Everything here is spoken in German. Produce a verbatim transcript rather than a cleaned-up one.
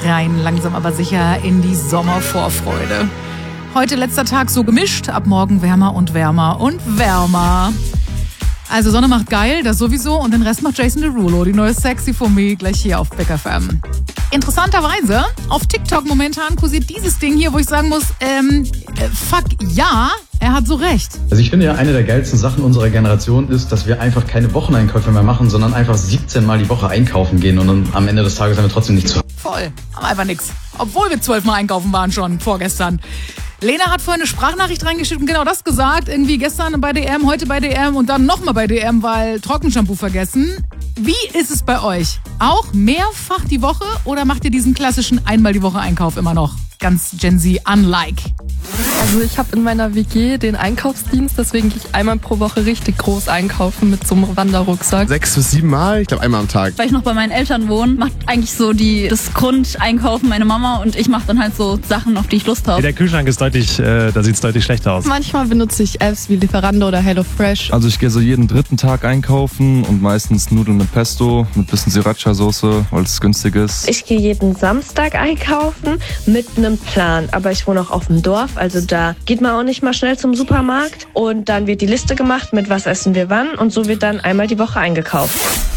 rein, langsam aber sicher in die Sommervorfreude. Heute letzter Tag so gemischt, ab morgen wärmer und wärmer und wärmer. Also Sonne macht geil, das sowieso, und den Rest macht Jason Derulo, die neue Sexy for Me, gleich hier auf Big F M. Interessanterweise, auf TikTok momentan kursiert dieses Ding hier, wo ich sagen muss, ähm, äh, fuck ja, er hat so recht. Also ich finde ja, eine der geilsten Sachen unserer Generation ist, dass wir einfach keine Wocheneinkäufe mehr machen, sondern einfach siebzehn Mal die Woche einkaufen gehen und dann am Ende des Tages haben wir trotzdem nichts zu. Voll, haben einfach nichts. Obwohl wir zwölf Mal einkaufen waren schon, vorgestern. Lena hat vorhin eine Sprachnachricht reingeschickt und genau das gesagt. Irgendwie gestern bei D M, heute bei D M und dann nochmal bei D M, weil Trockenshampoo vergessen. Wie ist es bei euch? Auch mehrfach die Woche oder macht ihr diesen klassischen einmal die Woche Einkauf immer noch? Ganz Gen Z-unlike. Also ich habe in meiner W G den Einkaufsdienst, deswegen gehe ich einmal pro Woche richtig groß einkaufen mit so einem Wanderrucksack. Sechs bis sieben Mal, ich glaube einmal am Tag. Weil ich noch bei meinen Eltern wohne, macht eigentlich so die, das Grundeinkaufen meine Mama und ich mache dann halt so Sachen, auf die ich Lust habe. Der Kühlschrank ist deutlich, äh, da sieht es deutlich schlechter aus. Manchmal benutze ich Apps wie Lieferando oder HelloFresh. Also ich gehe so jeden dritten Tag einkaufen und meistens Nudeln mit Pesto, mit bisschen Sriracha-Soße, weil es günstig ist. Ich gehe jeden Samstag einkaufen mit einem Plan, aber ich wohne auch auf dem Dorf, also da geht man auch nicht mal schnell zum Supermarkt und dann wird die Liste gemacht, mit was essen wir wann und so wird dann einmal die Woche eingekauft.